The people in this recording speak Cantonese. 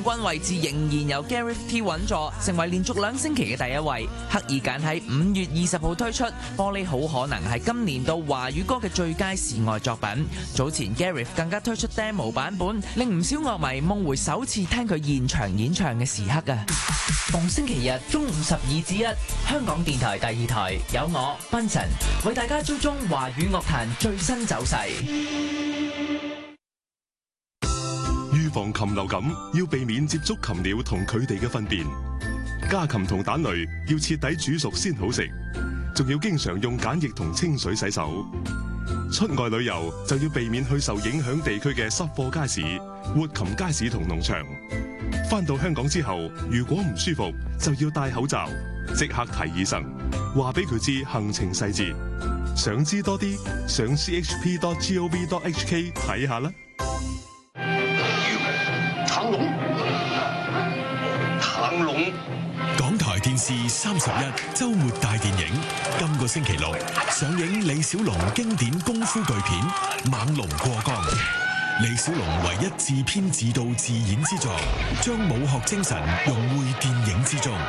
軍位置仍然由 Gareth T 穩坐，成為連續2星期嘅第一位。刻意揀喺5月20號推出，玻璃好可能係今年度華語歌嘅最佳示愛作品。早前 Gareth 更加推出 demo 版本，令唔少樂迷夢回首次聽佢現場演唱嘅時刻啊！逢星期日中午12至1，香港電台第2台有我 Benson 為大家追蹤華語樂壇最新走勢。 預防禽流感，要避免接觸禽鳥同佢哋嘅糞便。家禽同蛋類要徹底煮熟先好食，仲要經常用鹼液同清水洗手。出外旅遊就要避免去受影響地區嘅濕貨街市、活禽街市同農場。返到香港之後，如果唔舒服，就要戴口罩，即刻睇醫生，話俾佢知行程細節。想知多啲，上 chp.gov.hk 睇下啦。 騰龍，港台電視31周末大電影，今個星期六上映李小龍經典功夫巨片《猛龍過江》。李小龍唯一自編自導自演之作，將武學精神融匯電影之中。